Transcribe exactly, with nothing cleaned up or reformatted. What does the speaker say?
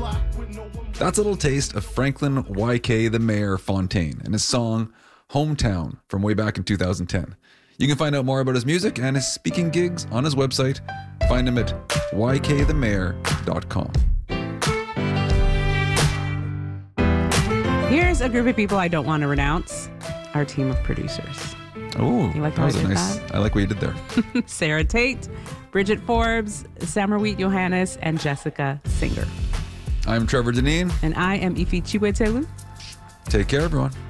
That's a little taste of Franklin Y K the Mayor Fontaine and his song Hometown from way back in two thousand ten. You can find out more about his music and his speaking gigs on his website. Find him at y k the mayor dot com. Here's a group of people I don't want to renounce. Our team of producers. Oh, You like that how was I a did nice. that? I like what you did there. Sarah Tate, Bridget Forbes, Samarweet Johannes, and Jessica Singer. I'm Trevor Deneen. And I am Ifi Chiwetelu. Take care, everyone.